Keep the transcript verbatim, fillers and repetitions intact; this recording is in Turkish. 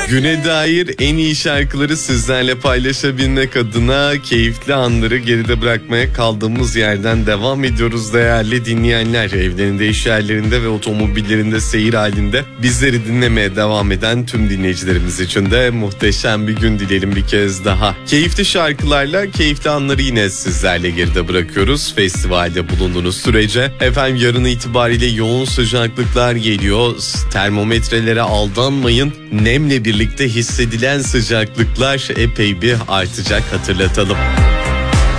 Güne dair en iyi şarkıları sizlerle paylaşabilmek adına keyifli anları geride bırakmaya kaldığımız yerden devam ediyoruz değerli dinleyenler. Evlerinde, iş yerlerinde ve otomobillerinde seyir halinde bizleri dinlemeye devam eden tüm dinleyicilerimiz için de muhteşem bir gün dileyelim bir kez daha. Keyifli şarkılarla keyifli anları yine sizlerle geride bırakıyoruz. Festivalde bulunduğunuz sürece. Efendim yarın itibariyle yoğun sıcaklıklar geliyor. Termometrelere aldanmayın. Nemle birlikte hissedilen sıcaklıklar epey bir artacak, hatırlatalım.